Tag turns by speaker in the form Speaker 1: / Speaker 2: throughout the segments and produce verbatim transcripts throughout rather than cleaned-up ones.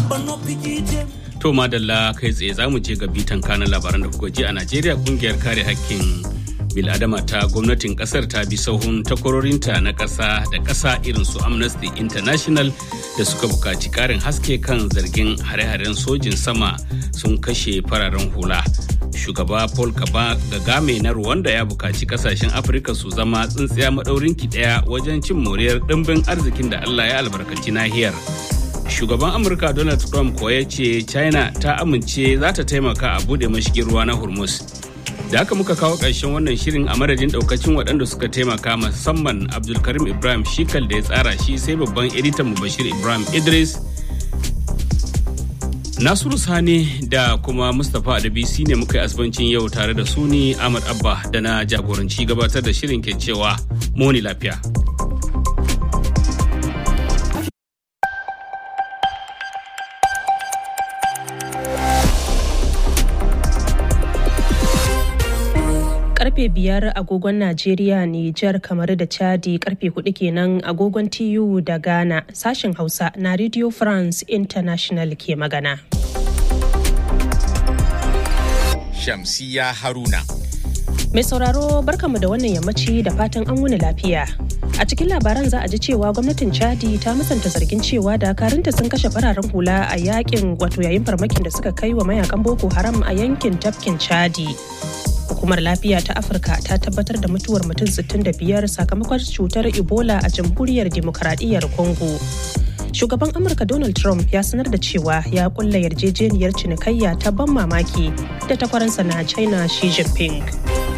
Speaker 1: To madalla kai tsaye za mu je ga bitan kanan labaran da kuka ji a Najeriya. Kungiyar kare hakkin bil'adama ta gwamnatin kasar ta bi sahun takwarorinta na ƙasa da ƙasa irin su Amnesty International da suka buƙaci ƙarin haske kan zargin hare-haren sojin sama sun kashe fararen hula. Shugaba Paul Kagame na Rwanda ya buƙaci ƙasashen Afirka su zama tsintsiya maɗaurinki ɗaya wajen cin moriyar ɗimbin arzikin da Allah ya albarkaci nahiyar. Shugaban Amurka Donald Trump kuwa ya ce China ta amince za ta taimaka a buɗe mashigin ruwa na Hormuz. Da haka muka kawo ƙarshen wannan shirin a madadin ɗaukacin waɗanda suka taimaka, musamman Abdulkarim Ibrahim Shikal da ya tsara shi, sai babban editan mu Bashir Ibrahim Idris, Nasiru Sani da kuma Mustapha Adabisi ne muka yi asibancin yau tare da su ne Ahmad Abba da na jagoranci gabatar da shirin ke cewa muni lafiya.
Speaker 2: Karfe biyar agogon Najeriya, Nijar, kamar da Chadi, karfe hudu kenan agogon T U da Ghana. Sashen Hausa na Radio France International ke magana.
Speaker 3: Shamsiya Haruna.
Speaker 2: Mai sauraro barkamu da wannan yammaci da fatan an wuni lafiya. A cikin labaran za a ji cewa gwamnatin Chadi ta musanta zargin cewa dakarunta sun kashe fararen hula a yakin wato yayin farmakin da suka kai wa mayakan Boko Haram a yankin tafkin Chadi. Hukumar lafiya ta Afirka ta tabbatar da mutuwar mutum sittin da biyar sakamakon cutar Ebola a jamhuriyar Dimokuraɗiyyar Congo. Shugaban Amurka Donald Trump ya sanar da cewa ya kulla yarjejeniyar cinikayya ta ban mamaki da takwaransa na China Xi Jinping.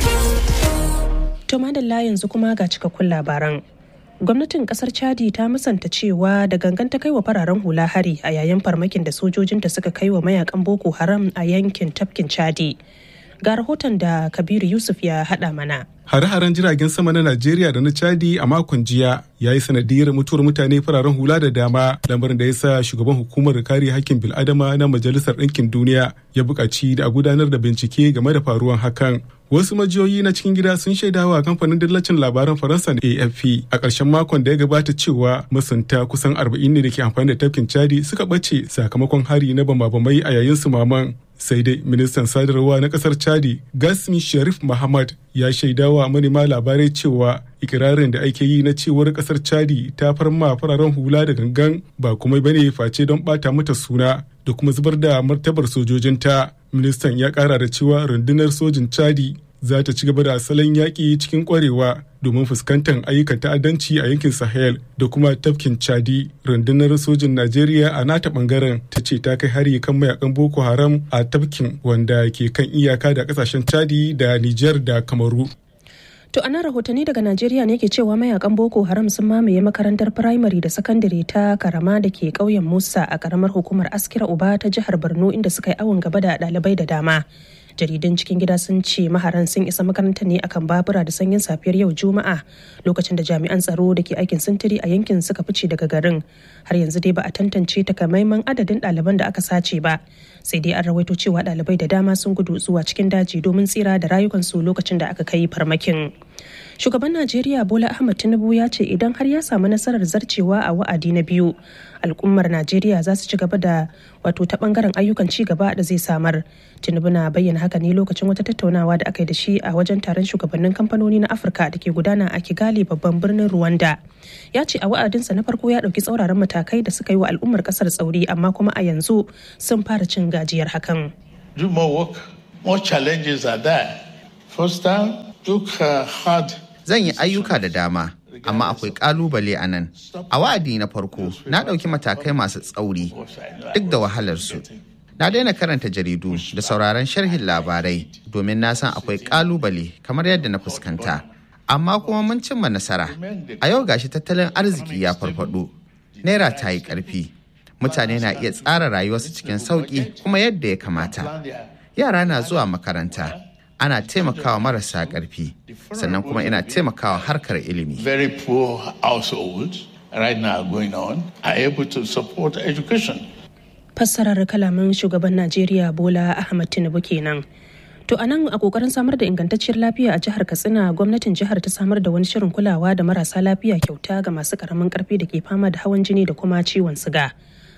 Speaker 2: To madalla yanzu kuma ga cikakkun labaran. Gwamnatin kasar Chadi ta musanta cewa da gangan ta kai wa fararen hula hari a yayin farmakin da sojojinta suka kai wa mayakan Boko Haram a yankin tafkin Chadi. Ga rahoton da Kabiru Yusuf ya haɗa mana.
Speaker 4: Hare-haren jiragen sama na Najeriya da na Chadi a makon jiya ya yi sanadiyar mutuwar mutane fararen hula da dama, lamarin da ya sa shugaban hukumar kare hakkin bil'adama na Majalisar Ɗinkin Duniya ya buƙaci da a gudanar da bincike game da faruwan hakan. Wasu majiyoyi na cikin gida sun shaidawa kamfanin dillacin labaran Faransa na A F P a ƙarshen makon da ya gabata cewa masunta kusan arba'in ne da ke amfani da tafkin Chadi suka ɓace sakamakon hari na bama-bamai a yayin su maman. Sai dai ministan sadarwa na kasar Chadi Gasmi Sharif Muhammad ya shaidawa manema labarai cewa ikirarin da ake yi na cewar kasar Chadi ta farma fararen hula da gangan ba kuma bane face don bata mata suna da kuma zubar da martabar sojojinta. Ministan ya kara da cewa rundunar sojin Chadi za ta ci gaba da salon yaƙi cikin ƙwarewa domin fuskantar ayyukan ta'addanci a yankin Sahel da kuma tafkin Chadi. Rundunar sojin Najeriya a nata bangaren ta ce ta kai hari kan mayakan Boko Haram a tafkin wanda ke kan iyaka da kasashen Chadi da Nijar da Kamaru.
Speaker 2: To ana rahotanni daga Najeriya ne ke cewa mayakan Boko Haram sun mamaye makarantar firamare da sakandare ta Karama da ke ƙauyen Musa a ƙaramar hukumar Askira Uba ta jihar Borno, inda suka yi awon gaba da ɗalibai da dama. Jaridun cikin gida sun ce maharan sun isa makaranta ne akan babura da sanyin safiyar yau Juma'a, lokacin da jami'an tsaro da ke aikin sintiri a yankin suka fice daga garin. Har yanzu dai ba a tantance takamaiman adadin ɗaliban da aka sace ba, sai dai an rawaito cewa ɗalibai da dama sun gudu zuwa cikin daji domin tsira da rayukansu lokacin da aka kai farmakin. Shugaban Najeriya Bola Ahmed Tinubu ya ce idan har ya samu nasarar zarcewa a wa'adi na biyu, al'ummar Najeriya za su ci gaba da wato ta bangaren ayyukan ci gaba da zai samar. Tinubu na bayyana haka ne lokacin wata tattaunawa da aka yi da shi a wajen taron shugabannin kamfanoni na Afirka da ke gudana a Kigali, babban birnin Rwanda. Ya ce a wa'adinsa na farko ya ɗauki tsauraran matakai da suka yi wa al'ummar ƙasar tsauri, amma kuma a yanzu sun fara cin gajiyar hakan.
Speaker 5: Do more work, more challenges are there. First time, took uh, hard.
Speaker 3: Zan yi ayyuka da dama, amma akwai kalubale a nan. A wa'adi na farko, na ɗauki matakai masu tsauri duk da wahalarsu. Na daina karanta jaridu da sauraron sharhin labarai domin na san akwai kalubale kamar yadda na fuskanta. Amma kuma mun cimma nasara. A yau gashi tattalin arziki ya farfado. Naira ta yi ƙarfi. Mutane na iya tsara rayuwarsu cikin sauƙi kuma yadda ya kamata. Yara na zuwa makaranta. Ana taimakawa marasa ƙarfi, sannan kuma ina taimakawa harkar ilimi.
Speaker 5: Very poor households right now going on are able to support education.
Speaker 2: Fassarar kalaman shugaban Najeriya Bola Ahmed Tinubu kenan. To a nan a kokarin samar da ingantacciyar lafiya a jihar Katsina, gwamnatin jihar ta samar da wani shirin kulawa da marasa lafiya kyauta ga masu karamin karfi da ke fama da hawan jini da kuma ciwon siga.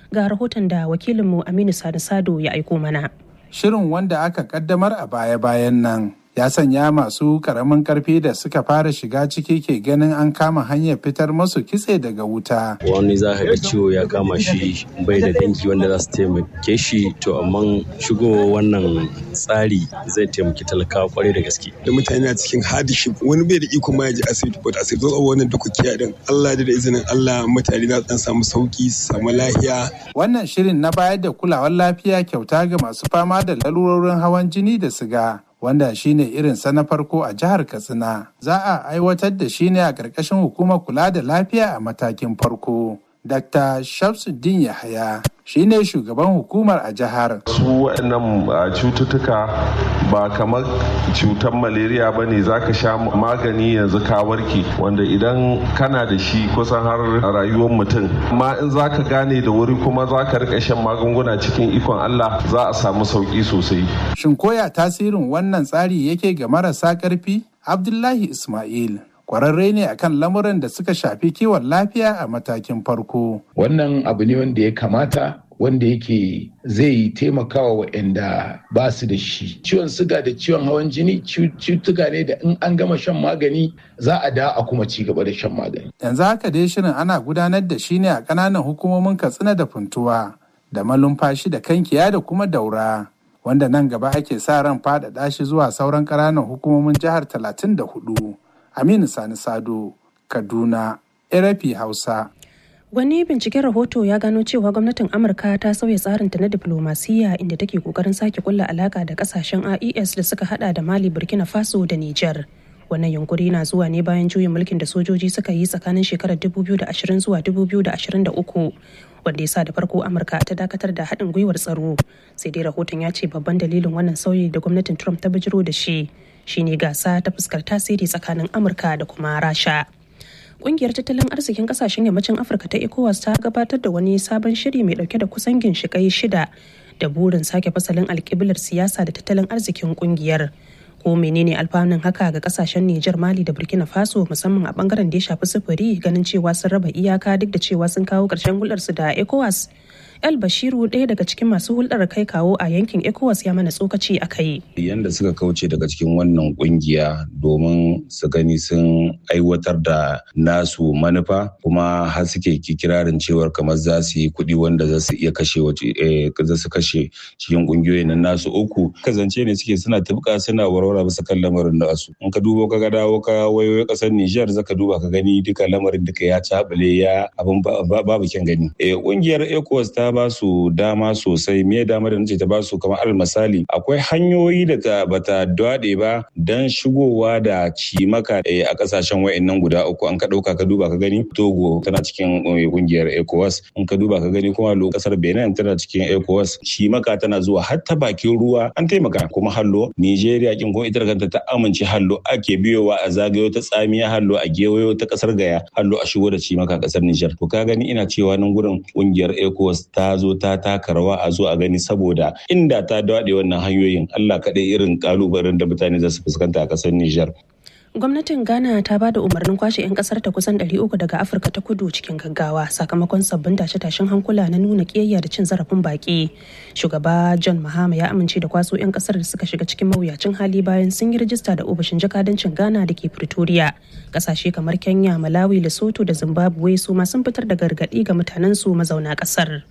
Speaker 2: Ga rahoton da wakilinmu Aminu Sani Sado ya aiko mana.
Speaker 6: Shirin wanda aka kaddamar a baya-bayan nan ya sanya masu karamin karfi da suka fara shiga ciki ke ganin an kama hanyar fitar masu kitse daga wuta.
Speaker 7: Wani za ka ga ciwo ya kama shi bai da dangi wanda za su taimake shi, to amma shigowa wannan tsari zai taimaki talakawa kwarai da gaske.
Speaker 8: Da mutane na cikin hardship, wani bai da iko ma ya je asibiti ko asibiti zo wannan dokoki din. Allah da izinin Allah mutane za su samu sauki su samu lafiya.
Speaker 6: Wannan shirin na bayar da kulawar lafiya kyauta ga masu fama da lalurorin hawan jini da siga, wanda shine irin sa na farko a jihar Katsina. Za a aiwatar da shi ne a ƙarƙashin hukumar kula da lafiya a matakin farko. Dakta Shamsuddin Yahaya shine shugaban hukumar a jihar.
Speaker 9: Su waɗannan cututtuka ba kamar cutar malaria ba ne, za ka sha magani yanzu ka warke, wanda idan kana da shi kusan har rayuwar mutum. Amma in za ka gane da wuri kuma za ka rika shan magunguna cikin ikon Allah, za a samu sauƙi sosai.
Speaker 6: Shin koya tasirin wannan tsari yake ga marasa ƙarfi? Abdullahi Ismail kwararre ne akan lamuran da suka shafi kiwon lafiya a matakin farko.
Speaker 10: Wannan abu ne wanda ya kamata, wanda yake zai taimakawa waɗanda ba su da shi. Ciwon suga da ciwon hawan jini cutuka ne da in an gama shan magani za a da a kuma ci gaba da shan magani.
Speaker 6: Yanzu haka dai shirin ana gudanar da shi ne a ƙananan hukumomin Katsina da Funtuwa da Malumfashi da Kankiya da kuma Daura, wanda nan gaba ake sa ran faɗaɗa shi zuwa sauran ƙananan hukumomin jihar talatin da hudu. Aminu Sani Sado, Kaduna, R F I Hausa.
Speaker 2: Wani binciken rahoto ya gano cewa gwamnatin Amurka ta sauya tsarinta na diflomasiyya inda take kokarin sake kulla alaka da kasashen I E S da suka hada da Mali, Burkina Faso da Niger. Wannan yunkuri na zuwa ne bayan juyin mulkin da sojoji suka yi tsakanin shekarar dubu biyu da ashirin zuwa dubu biyu da ashirin da uku, wanda ya sa da farko Amurka ta dakatar da haɗin gwiwar tsaro. Sai dai rahoton ya ce babban dalilin wannan sauyi da gwamnatin Trump ta bijiro da shi shine gasa ta fuskar tasiri tsakanin Amurka da kuma Rasha. Ƙungiyar tattalin arzikin kasashen yammacin Afirka ta ECOWAS ta gabatar da wani sabon shiri mai dauke da kusan ginshiƙai shida da burin sake fasalin alƙiblar siyasa da tattalin arzikin ƙungiyar. Ko menene alfanun haka ga kasashen Nijar, Mali da Burkina Faso, musamman a bangaren da ya shafi sufuri, ganin cewa sun raba iyaka duk da cewa sun kawo ƙarshen hulɗarsu da ECOWAS? El Bashiru, ɗaya daga cikin masu hulɗar kai kawo a yankin ECOWAS, ya mana tsokaci a kai.
Speaker 11: Yanda suka kauce daga cikin wannan kungiya domin su gani sun aiwatar da nasu manufa, kuma har suke kirarin cewar kamar za su yi kuɗi wanda za su iya kashe za su kashe cikin kungiyoyin nan nasu uku. Kazance ne suke suna tafka suna warware bisa kan lamarin nasu. In ka duba ka ga dawo ka wayoyi ƙasar Nijar, zaka duba ka gani duka lamarin duka ya cabale ya abin babu kyan gani. Kungiyar ECOWAS ta ba su dama sosai. Me dama da nace ta ba su, kamar al misali akwai hanyoyi da ta bata dade ba dan shigowa da cimaka a kasashen wayannan guda uku. An ka dauka ka duba ka gani Togo tana cikin kungiyar ECOWAS, in ka duba ka gani kuma kasar Benin tana cikin ECOWAS. Cimaka tana zuwa har ta bakin ruwa, an taimaka. Kuma hallo Nigeria kin ko ita kanta ta amince hallo ake biyowa a zagayo ta tsamiya, hallo a gewayo ta kasar Gaya, hallo a shigo da cimaka kasar Niger. To ka gani ina cewa nan gurin kungiyar ECOWAS ta zo ta taka rawa a zo a gani, saboda inda ta daɗe wannan hanyoyin, Allah kaɗai irin kalubalen da mutane za su fuskanta a ƙasar Nijar.
Speaker 2: Gwamnatin Ghana ta ba da umarnin kwashe 'yan kasar ta kusan ɗari uku daga Afirka ta Kudu cikin gaggawa sakamakon sabbin tashe-tashen hankula na nuna kiyayya da cin zarafin baki. Shugaba John Mahama ya amince da kwaso 'yan kasar da suka shiga cikin mawuyacin hali bayan sun yi rajista da ofishin jakadancin Ghana da ke Pretoria. Kasashe kamar Kenya, Malawi, Lesotho da Zimbabwe su ma sun fitar da gargaɗi ga mutanen su mazauna kasar.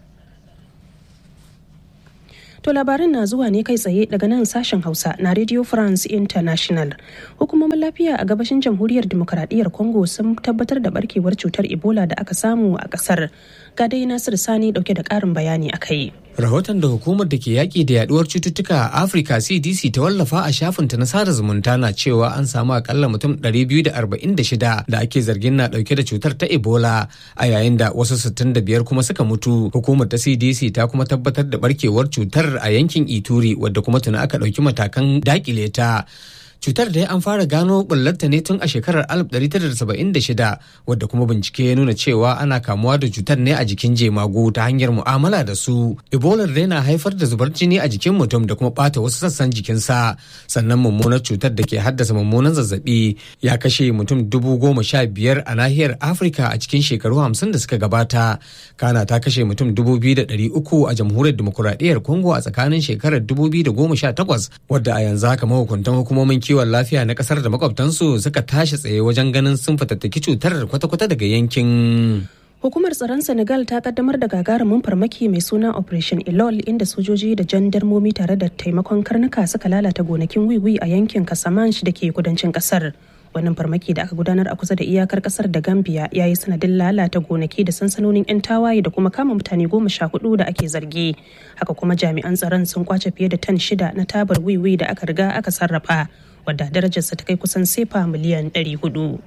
Speaker 2: To labarin na zuwa ne kai tsaye daga nan sashen Hausa na Radio France International. Hukumomin lafiya a gabashin Jamhuriyar Dimokuraɗiyyar Congo sun tabbatar da barkewar cutar Ebola da aka samu a ƙasar. Ga dai Nasir Sani dauke da ƙarin bayani a kai.
Speaker 12: Rahoton da hukumar da ke yaƙi da yaduwar cututtuka a Afirka C D C ta wallafa a shafinta na sada zumunta na cewa an samu akalla mutum ɗari biyu da arba'in da shida da ake zargin na ɗauke da cutar ta Ebola, a yayin da wasu sittin da biyar kuma suka mutu. Hukumar ta C D C ta kuma tabbatar da barkewar cutar a yankin Ituri, wadda kuma tuna aka ɗauki matakan daƙile ta. Cutar da an fara gano bullarta ne tun a shekarar alif ɗari tara da saba'in da shida, wadda kuma bincike ya nuna cewa ana kamuwa da cutar ne a jikin jemagu ta hanyar mu'amala da su. Ebola dai na haifar da zubar jini a jikin mutum da kuma ɓata wasu sassan jikinsa. Sannan mummunar cutar da ke haddasa mummunan zazzabi ya kashe mutum dubu goma sha biyar a nahiyar Afirka a cikin shekaru hamsin da suka gabata. Kana ta kashe mutum dubu biyu da ɗari uku a jamhuriyar demokuraɗiyyar Congo a tsakanin shekarar dubu biyu da goma sha takwas, wadda a yanzu haka mahukuntan hukumomin kiwon lafiya na kasar da makwabtansu suka tashi tsaye wajen ganin sun fatattaki cutar kwata-kwata daga yankin.
Speaker 2: Hukumar tsaron Senegal ta kaddamar da gagarumin farmaki mai suna Operation Ilol, inda sojoji da jandarmomi tare da taimakon karnuka suka lalata gonakin wiwi a yankin Casamance da ke kudancin kasar. Wannan farmaki da aka gudanar a kusa da iyakar kasar da Gambia ya yi sanadin lalata gonaki da sansanonin 'yan tawaye da kuma kama mutane goma sha hudu da ake zargi. Haka kuma jami'an tsaron sun kwace fiye da tan shida na tabar wiwi da aka riga aka sarrafa, wadda darajarsa ta kai kusan sefa miliyan ɗari hudu.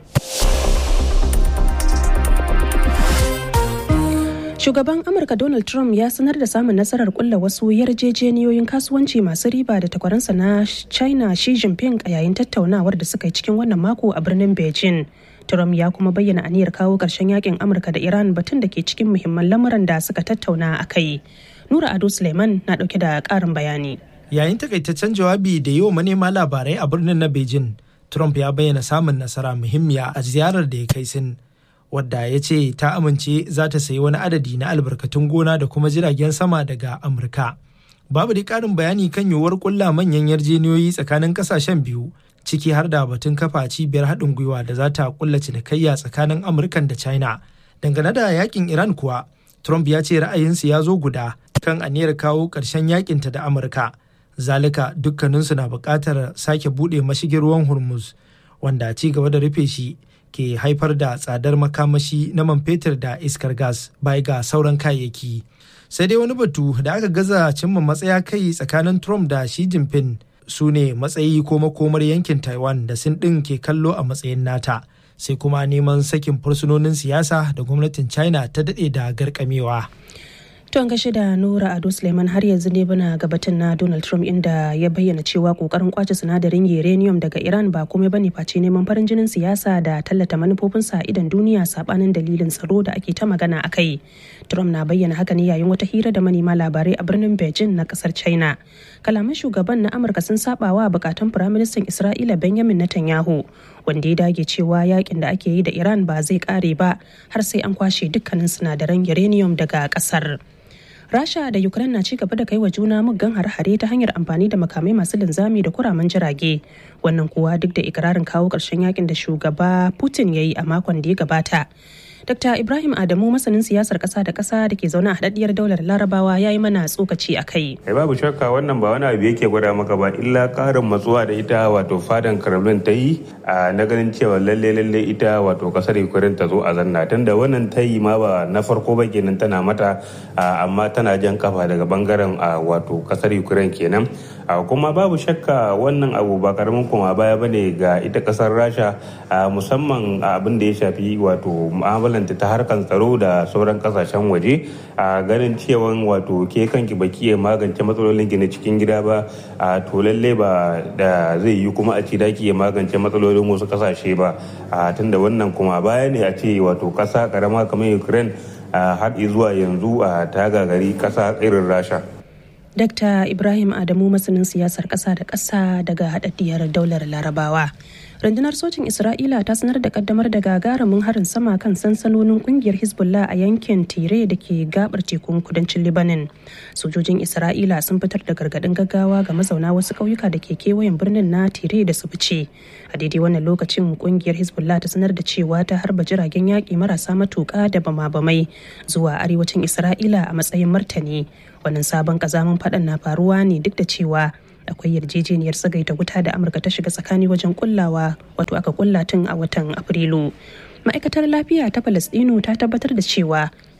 Speaker 2: Shugaban Amurka Donald Trump ya sanar da samun nasarar kulla wasu yarjejeniyoyin kasuwanci masu riba da takwaransa na China Xi Jinping a yayin tattaunawar da suka yi cikin wannan mako a birnin Beijing. Trump ya kuma bayyana aniyar kawo ƙarshen yakin Amurka da Iran, batun da ke cikin muhimman lamuran da suka tattauna a kai. Nura Ado Suleiman na ɗauke da ƙarin bayani.
Speaker 13: Yayin takaitaccen jawabi da yi wa manema labarai a birnin na Beijing, Trump ya bayyana samun nasara muhimmiya a ziyarar da ya kai Sin, wadda ya ce ta amince za ta sayi wani adadi na albarkatun gona da kuma jiragen sama daga Amurka. Babu da ƙarin bayani kan yiwuwar ƙulla manyan yarjejeniyoyi tsakanin ƙasashen biyu, ciki har da batun kafa cibiyar haɗin gwiwa da za ta ƙulla cinikayya tsakanin Amurkan da China. Dangane da yakin Iran kuwa, Trump ya ce ra'ayinsu ya zo guda kan aniyar kawo ƙarshen yakinta da Amurka. Zalika dukkaninsu na buƙatar sake buɗe mashigin ruwan Hormuz, wanda ci gaba da rufe shi ke haifar da tsadar makamashi na man fetur da iskar gas bai ga sauran kayayyaki. Sai dai wani batu da aka gaza cimma matsaya kai tsakanin Trump da Xi Jinping su ne matsayi ko makomar yankin Taiwan da Sin ɗin ke kallo a matsayin nata, sai kuma neman sakin fursunonin siyasa da gwamnatin China ta daɗe da garkamewa.
Speaker 2: Ton gashi da Nura Ado Suleiman, har yanzu ne bana gabatin na Donald Trump, inda ya bayyana cewa kokarin kwace sinadarin uranium daga Iran ba komai bane face neman farin jinin siyasa da tallata manufofinsa a idan duniya sabanin dalilin tsaro da ake ta magana a kai. Trump na bayyana haka ne yayin wata hira da manema labarai a birnin Beijing na kasar China. Kalaman shugaban na Amurka sun sabawa bukatun Firaministan Isra'ila Benjamin Netanyahu, wanda ya dage cewa yakin da ake yi da Iran ba zai kare ba har sai an kwashe dukkanin sinadaran uranium daga kasar. Rasha da Ukraine na ci gaba da kai wa juna muggan hare-hare ta hanyar amfani da makamai masu linzami da kuraman jirage. Wannan kuwa duk da ikirarin kawo ƙarshen yakin da shugaba Putin ya yi a makon da ya gabata. Dokta Ibrahim Adamu, masanin siyasar ƙasa da ƙasa da ke zaune a haɗaɗɗiyar daular Larabawa, ya yi mana tsokaci a kai.
Speaker 14: Kai babu shakka wannan ba wani abu yake gwada maka ba illa ƙarin matsuwa da ita wato fadan Kremlin ta yi a na ganin cewa lalle lalle ita wato ƙasar Ukraine ta zo a zanna, tunda wannan ta yi ma ba na farko ba kenan tana mata amma tana jan kafa daga bangaren wato ƙasar Ukraine kenan. Kuma babu shakka wannan abu ba karamin kuma baya bane ga ita ƙasar Rasha, musamman abin da ya shafi wato mu'amalanta ta harkan tsaro da sauran kasashen waje, a ganin cewa wato ke kanki baki ya magance matsalolin gina cikin gida ba, a to lalle ba da zai yi kuma a ci daki ya magance matsalolin wasu kasashe ba, a tunda wannan kuma baya ne a ce wato kasa karama kamar Ukraine har zuwa yanzu a ta gagari kasa irin Rasha.
Speaker 2: Dakta Ibrahim Adamu, masanin siyasar ƙasa da ƙasa daga haɗaɗɗiyar daular Larabawa. Rundunar sojin Isra'ila ta sanar da kaddamar da gagarumin harin sama kan sansanonin kungiyar Hezbollah a yankin Tire da ke gabar tekun kudancin Lebanon. Sojojin Isra'ila sun fitar da gargadin gaggawa ga mazauna wasu ƙauyuka da ke kewayen birnin na Tire da su fice. A daidai wannan lokacin kungiyar Hezbollah ta sanar da cewa ta harba jiragen yaƙi marasa matuƙa da bama-bamai zuwa arewacin Isra'ila a matsayin martani. Wannan sabon kazamin faɗan na faruwa ne duk da cewa akwai yarjejeniyar tsagaita wuta da Amurka ta shiga tsakani wajen kullawa wato aka kulla tun a watan Afrilu. Ma'aikatar lafiya ta Falasɗinu ta tabbatar da cewa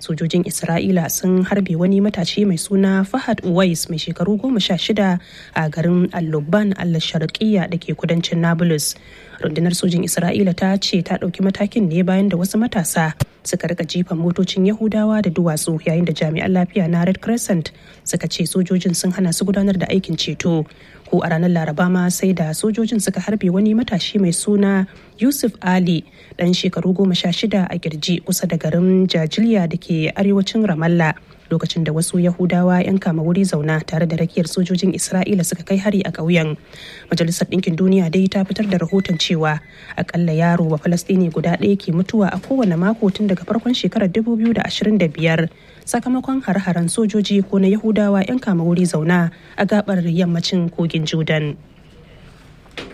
Speaker 2: sojojin Isra'ila sun harbe wani matashi mai suna Fahad Uwais mai shekaru goma sha shida a garin Al-Lubban al-Sharqiyya da ke kudancin Nablus. Rundunar sojin Isra'ila ta ce ta ɗauki matakin ne bayan da wasu matasa suka rika jifan motocin Yahudawa da duwatsu, yayin da jami'an lafiya na Red Crescent suka ce sojojin sun hana su gudanar da aikin ceto. Ko a ranar Laraba ma sai da sojojin suka harbe wani matashi mai suna Yusuf Ali dan shekaru goma sha shida a kirji kusa da garin Jajiliya da ke arewacin Ramallah, lokacin da wasu Yahudawa 'yan kama wuri zauna tare da rakiyar sojojin Isra'ila suka kai hari a ƙauyen. Majalisar Ɗinkin Duniya dai ta fitar da rahoton cewa akalla yaro ba Falastini guda ɗaya ke mutuwa a kowane mako tun daga farkon shekarar dubu biyu da ashirin da biyar sakamakon har-haren sojoji ko na Yahudawa 'yan kama wuri zauna a gabar yammacin kogin Jordan.